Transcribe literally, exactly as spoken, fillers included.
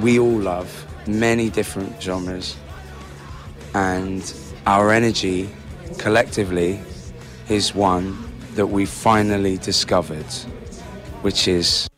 we all love many different genres, and our energy collectively is one that we finally discovered, which is